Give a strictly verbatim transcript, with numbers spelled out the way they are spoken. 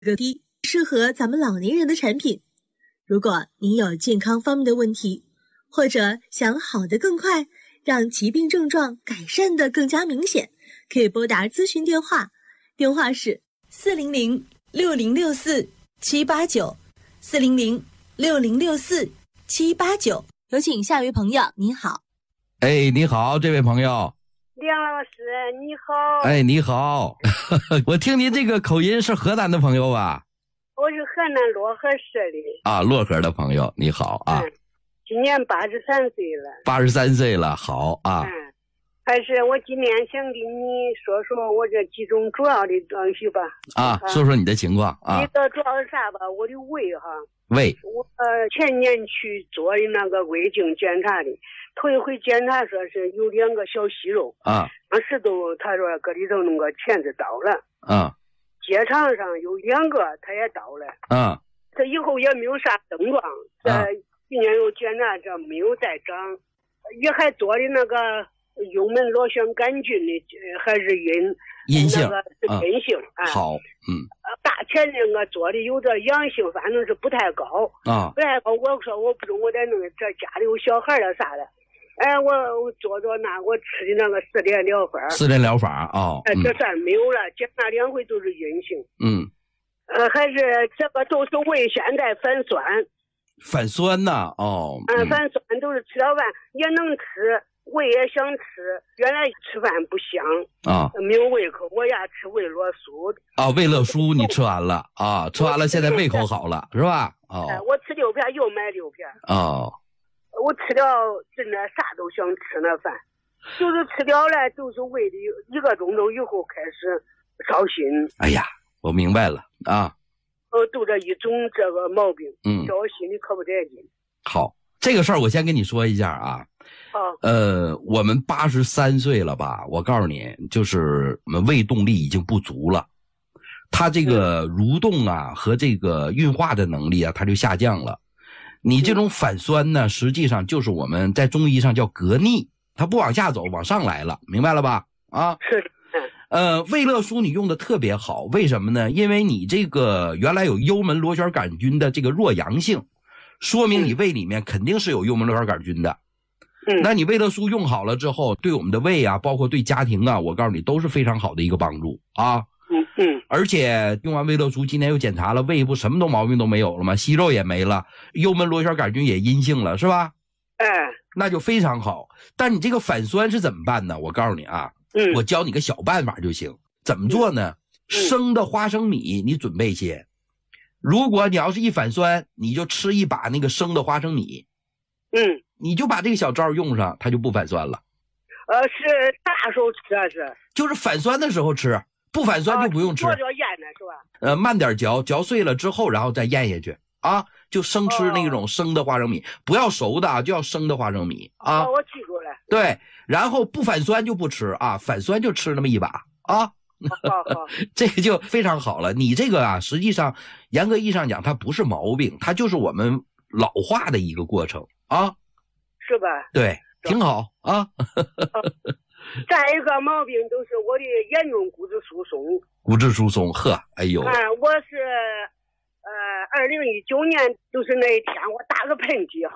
个低，适合咱们老年人的产品。如果您有健康方面的问题，或者想好得更快，让疾病症状改善得更加明显，可以拨打咨询电话，电话是四零零六零六四七八九，四零零六零六四七八九。有请下一位朋友，您好。 哎，你好，这位朋友。 梁老师，你好。 哎，你好。我听您这个口音是河南的朋友吧？ 我是河南漯河市的。 啊，漯河的朋友，你好啊。 嗯、今年八十三岁了。 八十三岁了，好啊。 嗯，还是我今天想跟你说说我这几种主要的东西吧。 啊，说说你的情况啊。 一个主要是啥吧？我的胃哈。 胃。 我呃前年去做的那个胃镜检查的。头一回检查说是有两个小息肉啊， 当时都他说搁里头弄个钳子倒了啊， 结肠上有两个他也倒了啊， 这以后也没有啥症状，这今年又检查这没有再长，也还做的那个幽门螺旋杆菌的还是阴阴性， 那个是阴性啊， 好，嗯， 大前那个做的有点阳性，反正是不太高啊， 不太高。我说我不中，我得弄这家里有小孩了啥的。哎，我我做做那我吃的那个四联疗法， 四联疗法啊， 哎、嗯，这算没有了，检查两回都是阴性。 嗯， 呃，还是这个都是胃现在反酸， 反酸呐，哦， 嗯，反酸都是吃了饭也能吃，胃也想吃，原来吃饭不香啊， 没有胃口，我呀吃胃乐舒啊，胃乐舒你吃完了啊，吃完了现在胃口好了是吧？哦， 哎，我吃六片又买六片哦。 我吃了真的啥都想吃那饭，就是吃了了，就是胃里一个钟头以后开始烧心。 哎呀，我明白了啊。 呃，就这一种这个毛病， 嗯， 叫我心里可不得劲。 好，这个事儿我先跟你说一下啊。 啊。 呃，我们八十三岁了吧？我告诉你，就是我们胃动力已经不足了，它这个蠕动啊和这个运化的能力啊，它就下降了。你这种反酸呢，实际上就是我们在中医上叫膈逆，它不往下走，往上来了，明白了吧？啊， 是的。 呃，胃乐舒你用的特别好，为什么呢？因为你这个原来有幽门螺旋杆菌的这个弱阳性，说明你胃里面肯定是有幽门螺旋杆菌的。 嗯， 那你胃乐舒用好了之后，对我们的胃啊，包括对家庭啊，我告诉你都是非常好的一个帮助啊。 嗯嗯， 而且用完胃乐舒，今天又检查了胃部什么都毛病都没有了嘛，息肉也没了，幽门螺旋杆菌也阴性了，是吧？ 哎， 那就非常好。但你这个反酸是怎么办呢？我告诉你啊， 嗯， 我教你个小办法就行。怎么做呢？ 嗯、 生的花生米你准备些，如果你要是一反酸，你就吃一把那个生的花生米， 嗯， 你就把这个小招用上，它就不反酸了。 呃，是啥时候吃啊？是就是反酸的时候吃。不反酸就不用吃， 嚼嚼咽呢是吧？ 呃，慢点嚼，嚼碎了之后，然后再咽下去啊，就生吃那种生的花生米，哦、不要熟的啊，就要生的花生米啊。 哦，我记住了。 对，然后不反酸就不吃啊，反酸就吃那么一把啊。 好好这个就非常好了。你这个啊，实际上严格意义上讲，它不是毛病，它就是我们老化的一个过程啊， 是吧？ 对，挺好啊。 再一个毛病都是我的严重骨质疏松。 骨质疏松，呵，哎呦！ 啊，我是呃，二零一九年就是那一天我打个喷嚏哈。